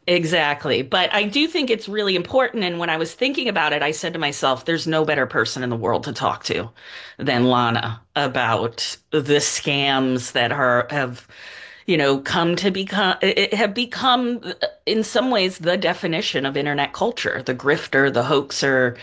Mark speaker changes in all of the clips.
Speaker 1: Exactly. But I do think it's really important. And when I was thinking about it, I said to myself, there's no better person in the world to talk to than Lana about the scams that have, come to become, have become in some ways the definition of internet culture, the grifter, the hoaxer.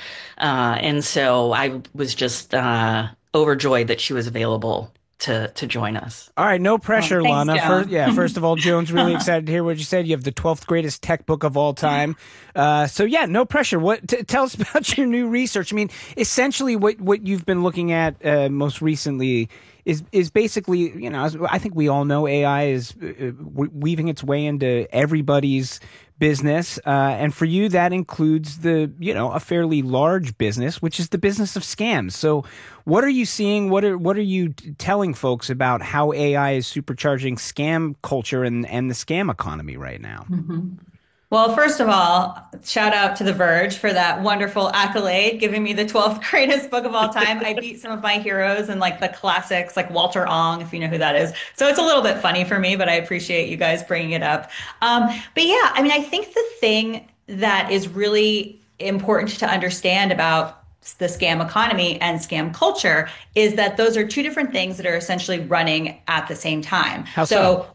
Speaker 1: And so I was just overjoyed that she was available to join us.
Speaker 2: All right, no
Speaker 3: Oh,
Speaker 2: pressure,
Speaker 3: thanks,
Speaker 2: Lana. First,
Speaker 3: Joan.
Speaker 2: yeah, first of all, Joan's really excited to hear what you said. You have the 12th greatest tech book of all time. So yeah, no pressure. Tell us about your new research? I mean, essentially what you've been looking at most recently is basically, I think we all know AI is weaving its way into everybody's business, and for you that includes a fairly large business, which is the business of scams. So what are you seeing? What are you telling folks about how AI is supercharging scam culture and the scam economy right now?
Speaker 3: Mhm. Well, first of all, shout out to The Verge for that wonderful accolade, giving me the 12th greatest book of all time. I beat some of my heroes and like the classics, like Walter Ong, if you know who that is. So it's a little bit funny for me, but I appreciate you guys bringing it up. But yeah, I mean, I think the thing that is really important to understand about the scam economy and scam culture is that those are two different things that are essentially running at the same time.
Speaker 2: How so?
Speaker 3: So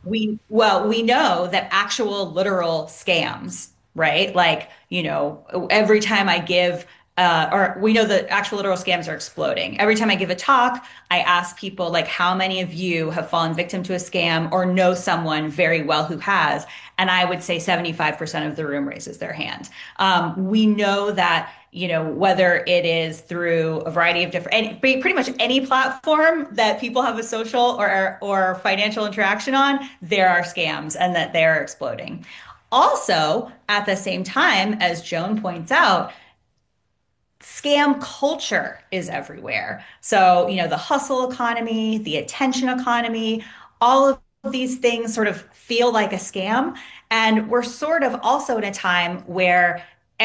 Speaker 3: we know that actual literal scams, right? Like, every time I give or we know that actual literal scams are exploding. Every time I give a talk, I ask people like how many of you have fallen victim to a scam or know someone very well who has, and I would say 75% of the room raises their hand. We know that whether it is through a variety of pretty much any platform that people have a social or financial interaction on, there are scams and that they're exploding. Also, at the same time, as Joan points out, scam culture is everywhere. So, the hustle economy, the attention economy, all of these things sort of feel like a scam. And we're sort of also in a time where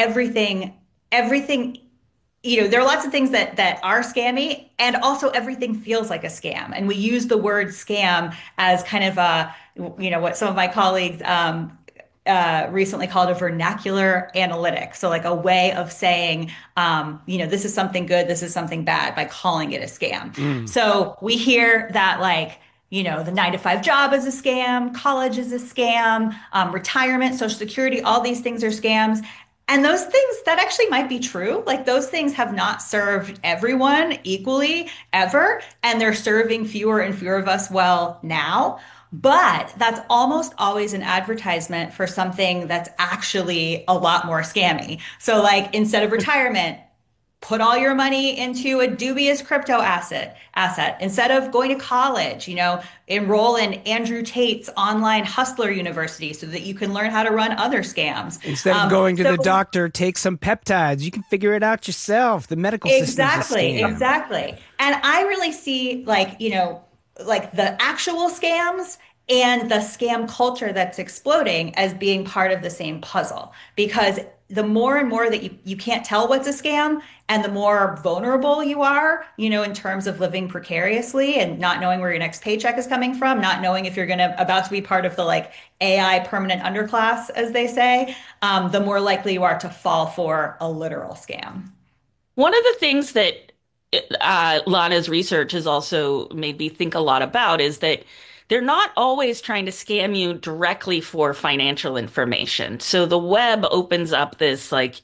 Speaker 3: everything, there are lots of things that are scammy, and also everything feels like a scam. And we use the word scam as kind of what some of my colleagues recently called a vernacular analytic. So, like a way of saying, this is something good, this is something bad by calling it a scam.
Speaker 2: Mm.
Speaker 3: So, we hear that, like, the 9 to 5 job is a scam, college is a scam, retirement, Social Security, all these things are scams. And those things that actually might be true. Like those things have not served everyone equally ever, and they're serving fewer and fewer of us well now. But that's almost always an advertisement for something that's actually a lot more scammy. So, like, instead of retirement, put all your money into a dubious crypto asset. Instead of going to college, enroll in Andrew Tate's online hustler university so that you can learn how to run other scams.
Speaker 2: Instead of going to
Speaker 3: So
Speaker 2: the doctor, take some peptides. You can figure it out yourself. The medical system's a
Speaker 3: exactly,
Speaker 2: scam.
Speaker 3: exactly. And I really see like the actual scams and the scam culture that's exploding as being part of the same puzzle. Because the more and more that you can't tell what's a scam and the more vulnerable you are, in terms of living precariously and not knowing where your next paycheck is coming from, not knowing if you're about to be part of the like AI permanent underclass, as they say, the more likely you are to fall for a literal scam.
Speaker 1: One of the things that Lana's research has also made me think a lot about is that they're not always trying to scam you directly for financial information. So the web opens up this like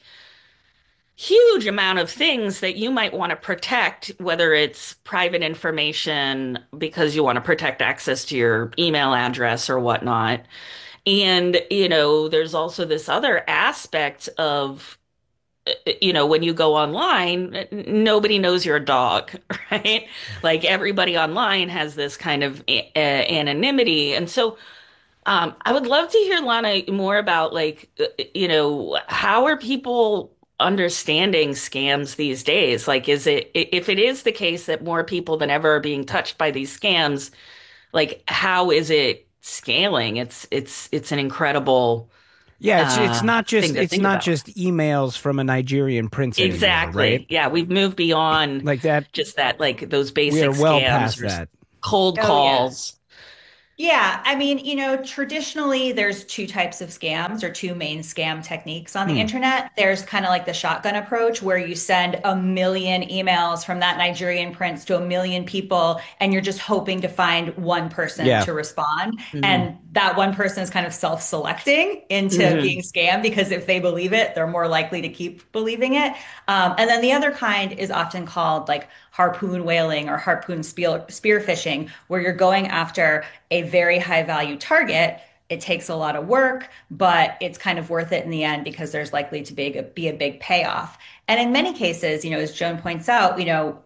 Speaker 1: huge amount of things that you might want to protect, whether it's private information because you want to protect access to your email address or whatnot. And, there's also this other aspect of when you go online, nobody knows you're a dog, right? Like everybody online has this kind of anonymity. And so I would love to hear, Lana, more about like, how are people understanding scams these days? Like, if it is the case that more people than ever are being touched by these scams, like, how is it scaling? It's an incredible
Speaker 2: Yeah, it's not
Speaker 1: thing
Speaker 2: just
Speaker 1: to
Speaker 2: it's
Speaker 1: think
Speaker 2: not
Speaker 1: about.
Speaker 2: just emails from a Nigerian prince anymore, right?
Speaker 1: Exactly. Yeah, we've moved beyond
Speaker 2: Like that,
Speaker 1: just that, like those
Speaker 2: we are
Speaker 1: basic
Speaker 2: well
Speaker 1: scams
Speaker 2: past
Speaker 1: or
Speaker 2: that.
Speaker 1: cold
Speaker 3: Oh, yeah.
Speaker 1: calls.
Speaker 3: Yeah, I mean, traditionally there's two types of scams or two main scam techniques on the
Speaker 2: Hmm.
Speaker 3: internet. There's kind of like the shotgun approach where you send a million emails from that Nigerian prince to a million people, and you're just hoping to find one person
Speaker 2: Yeah.
Speaker 3: to respond.
Speaker 1: Mhm.
Speaker 3: And that one person is kind of self-selecting into
Speaker 1: Mhm.
Speaker 3: being scammed because if they believe it, they're more likely to keep believing it. And then the other kind is often called like harpoon whaling or harpoon spear fishing, where you're going after a very high value target. It takes a lot of work, but it's kind of worth it in the end because there's likely to be a big payoff. And in many cases, as Joan points out,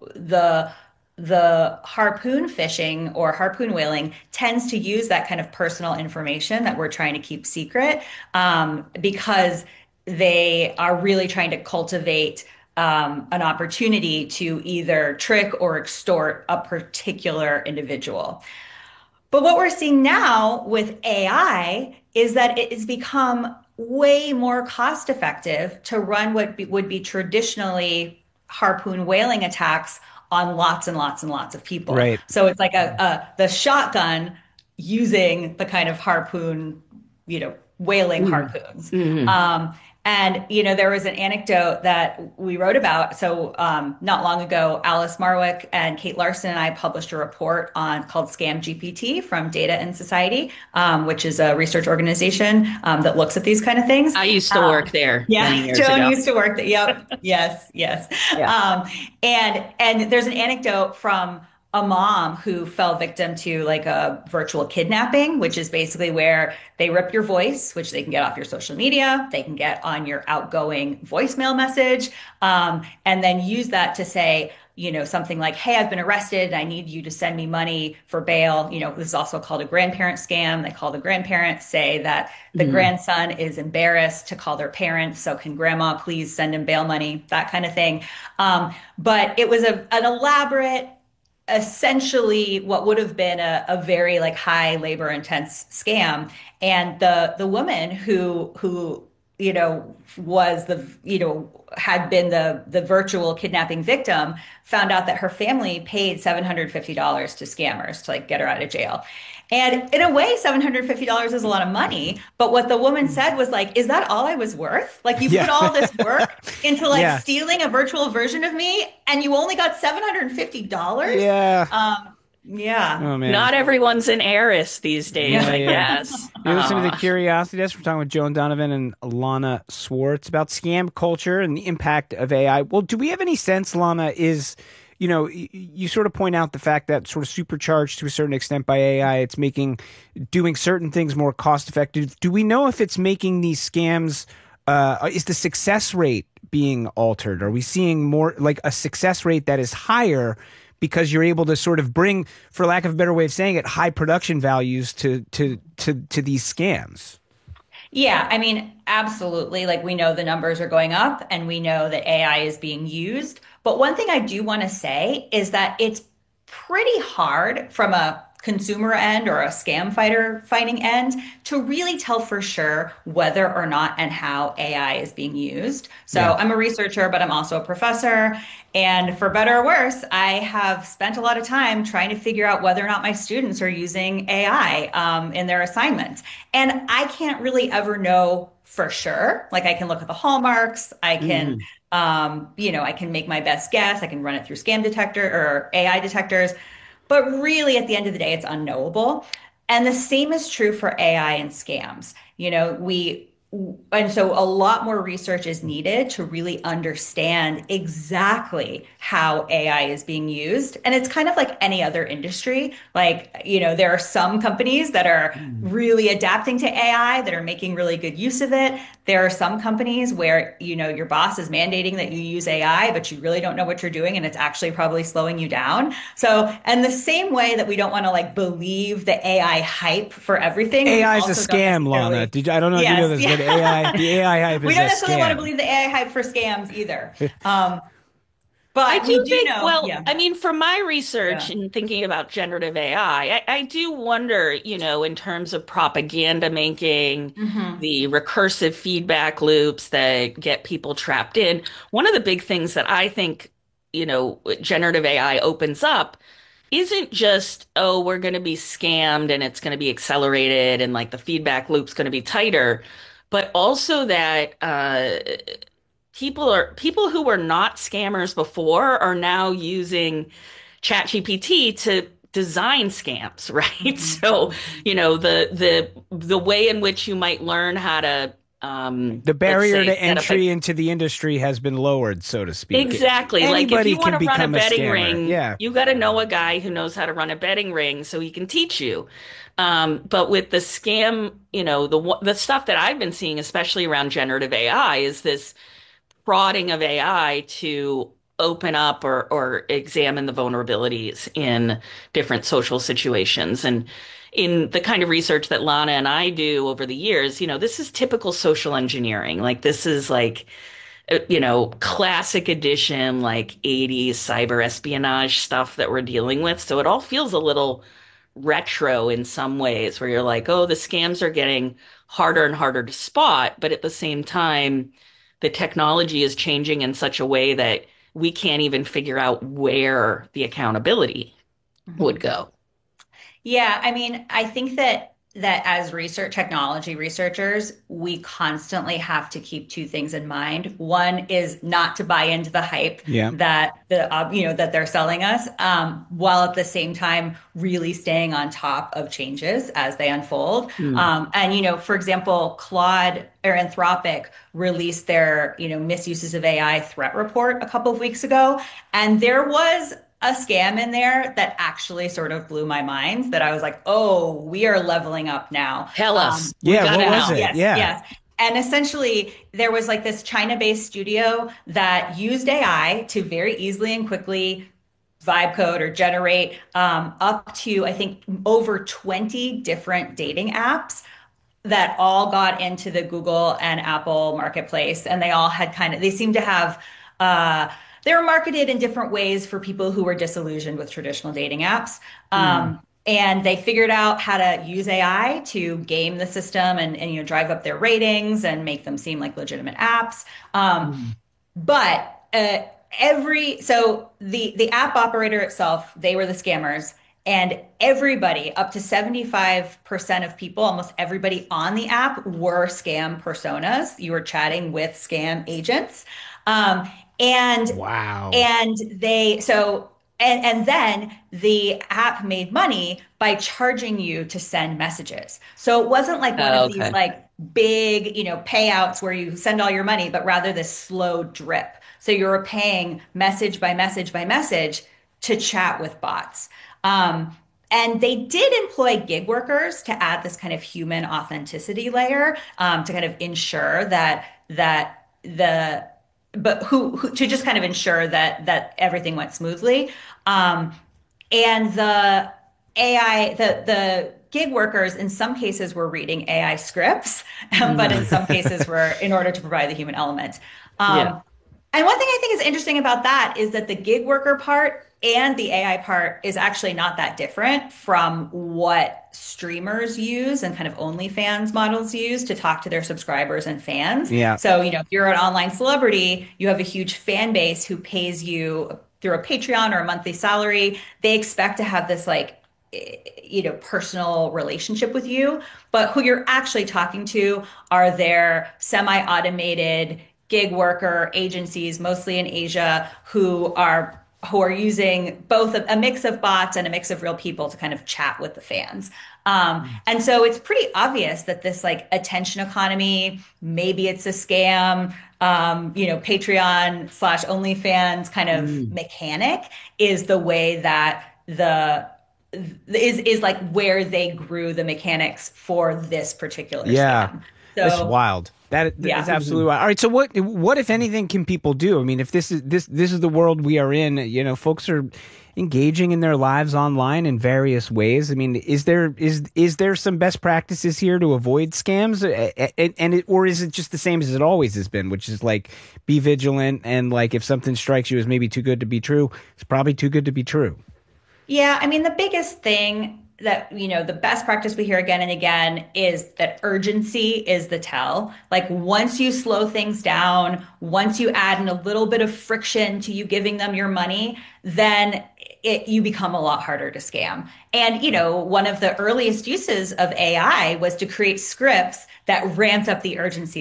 Speaker 3: the harpoon fishing or harpoon whaling tends to use that kind of personal information that we're trying to keep secret, because they are really trying to cultivate an opportunity to either trick or extort a particular individual. But what we're seeing now with AI is that it has become way more cost effective to run would be traditionally harpoon whaling attacks on lots and lots and lots of people.
Speaker 2: Right.
Speaker 3: So it's like the shotgun using the kind of harpoon, whaling
Speaker 1: Mhm.
Speaker 3: harpoons.
Speaker 1: Mhm.
Speaker 3: Um, and there was an anecdote that we wrote about. So not long ago, Alice Marwick and Kate Larson and I published a report on called Scam GPT from Data and Society, which is a research organization that looks at these kind of things.
Speaker 1: I used to work
Speaker 3: Um,
Speaker 1: there
Speaker 3: yeah,
Speaker 1: many years
Speaker 3: Joan
Speaker 1: ago.
Speaker 3: used to work there. Yep. Yes. Yes.
Speaker 1: Yeah.
Speaker 3: Um, and there's an anecdote from a mom who fell victim to like a virtual kidnapping, which is basically where they rip your voice, which they can get off your social media, they can get on your outgoing voicemail message, and then use that to say, something like, hey, I've been arrested and I need you to send me money for bail. This is also called a grandparent scam. They call the grandparent, say that the
Speaker 1: Mhm.
Speaker 3: grandson is embarrassed to call their parents. So can grandma please send him bail money, that kind of thing. But it was an elaborate, essentially what would have been a very like high labor intense scam. And the woman who was had been the virtual kidnapping victim found out that her family paid $750 to scammers to like get her out of jail. And in a way, $750 is a lot of money. But what the woman said was like, is that all I was worth? Like you
Speaker 2: Yeah.
Speaker 3: put all this work into like
Speaker 2: Yeah.
Speaker 3: stealing a virtual version of me and you only got $750?
Speaker 2: Yeah.
Speaker 3: Yeah.
Speaker 2: Oh man.
Speaker 1: Not everyone's an heiress these days,
Speaker 2: Yeah,
Speaker 1: I
Speaker 2: yeah.
Speaker 1: guess.
Speaker 2: You're listening to the Curiosity Desk. We're talking with Joan Donovan and Lana Swartz about scam culture and the impact of AI. Well, do we have any sense, Lana, you sort of point out the fact that sort of supercharged to a certain extent by AI, it's making doing certain things more cost effective. Do we know if it's making these scams, is the success rate being altered? Are we seeing more like a success rate that is higher because you're able to sort of bring, for lack of a better way of saying it, high production values to these scams?
Speaker 3: Yeah, I mean, absolutely. Like we know the numbers are going up and we know that AI is being used. But one thing I do want to say is that it's pretty hard from a consumer end or a scam fighting end to really tell for sure whether or not and how AI is being used. So
Speaker 2: Yeah.
Speaker 3: I'm a researcher, but I'm also a professor. And for better or worse, I have spent a lot of time trying to figure out whether or not my students are using AI in their assignments. And I can't really ever know for sure. Like I can look at the hallmarks,
Speaker 1: Mhm.
Speaker 3: I can make my best guess, I can run it through scam detector or AI detectors, but really at the end of the day, it's unknowable. And the same is true for AI and scams. And so a lot more research is needed to really understand exactly how AI is being used. And it's kind of like any other industry. Like, there are some companies that are
Speaker 1: Mhm.
Speaker 3: really adapting to AI, that are making really good use of it. There are some companies where, your boss is mandating that you use AI, but you really don't know what you're doing and it's actually probably slowing you down. So, and the same way that we don't want to like believe the AI hype for everything, we
Speaker 2: AI is a
Speaker 3: also don't
Speaker 2: scam, Lana.
Speaker 3: necessarily.
Speaker 2: I don't know if you know
Speaker 3: Yes,
Speaker 2: this,
Speaker 3: yeah.
Speaker 2: but the AI hype
Speaker 3: We
Speaker 2: is a
Speaker 3: don't necessarily want to
Speaker 2: scam.
Speaker 3: believe the AI hype for scams either.
Speaker 1: I
Speaker 3: But we
Speaker 1: do
Speaker 3: do
Speaker 1: think,
Speaker 3: know,
Speaker 1: well,
Speaker 3: yeah,
Speaker 1: I mean, from my research
Speaker 3: yeah.
Speaker 1: in thinking about generative AI, I do wonder, in terms of propaganda making,
Speaker 3: Hmm.
Speaker 1: the recursive feedback loops that get people trapped in. One of the big things that I think, generative AI opens up isn't just, oh, we're going to be scammed and it's going to be accelerated and like the feedback loop's going to be tighter, but also that people who were not scammers before are now using ChatGPT to design scams, right?
Speaker 3: Mhm,
Speaker 1: So,
Speaker 3: mhm.
Speaker 1: the way in which you might learn how to
Speaker 2: The
Speaker 1: let's
Speaker 2: barrier
Speaker 1: say
Speaker 2: to
Speaker 1: set up a
Speaker 2: entry into the industry has been lowered, so to speak.
Speaker 1: exactly. Like if
Speaker 2: Anybody
Speaker 1: you want
Speaker 2: can
Speaker 1: to run a
Speaker 2: become a
Speaker 1: betting
Speaker 2: scammer.
Speaker 1: ring,
Speaker 2: Yeah.
Speaker 1: you got to know a guy who knows how to run a betting ring so he can teach you. But with the scam, the stuff that I've been seeing, especially around generative AI, is this prodding of AI to open up or examine the vulnerabilities in different social situations. And in the kind of research that Lana and I do over the years, this is typical social engineering. Like this is like classic edition, like 80s cyber espionage stuff that we're dealing with. So it all feels a little retro in some ways, where you're like, oh, the scams are getting harder and harder to spot. But at the same time, the technology is changing in such a way that we can't even figure out where the accountability would
Speaker 3: Mhm.
Speaker 1: go.
Speaker 3: Yeah, I mean, I think that as research technology researchers, we constantly have to keep two things in mind. One is not to buy into the hype
Speaker 2: Yeah.
Speaker 3: that that they're selling us, while at the same time really staying on top of changes as they unfold.
Speaker 1: Hmm.
Speaker 3: And for example, Claude or Anthropic released their misuses of AI threat report a couple of weeks ago, and there was a scam in there that actually sort of blew my mind that I was like, oh, we are leveling up now.
Speaker 1: Tell us. We
Speaker 2: Yeah.
Speaker 1: got
Speaker 2: What
Speaker 1: to
Speaker 2: was
Speaker 1: know.
Speaker 2: it?
Speaker 3: Yes,
Speaker 2: Yeah.
Speaker 3: yes. And essentially, there was like this China-based studio that used AI to very easily and quickly vibe code or generate up to, I think, over 20 different dating apps that all got into the Google and Apple marketplace, and they all had they seemed to have, uh, they were marketed in different ways for people who were disillusioned with traditional dating apps.
Speaker 2: Hmm.
Speaker 3: And they figured out how to use AI to game the system and drive up their ratings and make them seem like legitimate apps. Um,
Speaker 2: Hmm.
Speaker 3: but every so the app operator itself, they were the scammers, and everybody up to 75% of people, almost everybody on the app were scam personas. You were chatting with scam agents. Um, and
Speaker 2: Wow.
Speaker 3: and they so and then the app made money by charging you to send messages. So it wasn't like one
Speaker 1: Oh,
Speaker 3: of these
Speaker 1: okay.
Speaker 3: like big, payouts where you send all your money, but rather this slow drip. So you're paying message by message by message to chat with bots. Um, and they did employ gig workers to add this kind of human authenticity layer, to kind of ensure that the but who to just kind of ensure that everything went smoothly. Um, and the AI, the gig workers in some cases were reading AI scripts, but in
Speaker 1: Hmm.
Speaker 3: some cases were in order to provide the human element.
Speaker 1: Yeah.
Speaker 3: Um, and one thing I think is interesting about that is that the gig worker part and the AI part is actually not that different from what streamers use and kind of OnlyFans models use to talk to their subscribers and fans.
Speaker 2: Yeah.
Speaker 3: So, if you're an online celebrity, you have a huge fan base who pays you through a Patreon or a monthly salary. They expect to have this like personal relationship with you, but who you're actually talking to are their semi-automated gig worker agencies, mostly in Asia, who are using both a mix of bots and a mix of real people to kind of chat with the fans. And so it's pretty obvious that this like attention economy, maybe it's a scam, Patreon slash OnlyFans kind of
Speaker 2: Mm.
Speaker 3: mechanic is the way that the is like where they grew the mechanics for this particular
Speaker 2: Yeah.
Speaker 3: scam.
Speaker 2: That's
Speaker 3: So
Speaker 2: wild. That is
Speaker 3: yeah.
Speaker 2: absolutely wild. All right, so what if anything can people do? I mean, if this is the world we are in, folks are engaging in their lives online in various ways. I mean, is there some best practices here to avoid scams? Or is it just the same as it always has been, which is like be vigilant, and like if something strikes you as maybe too good to be true, it's probably too good to be true.
Speaker 3: Yeah, I mean, the biggest thing the best practice we hear again and again is that urgency is the tell. Like once you slow things down, once you add in a little bit of friction to you giving them your money, then you become a lot harder to scam. And, one of the earliest uses of AI was to create scripts that ramped up the urgency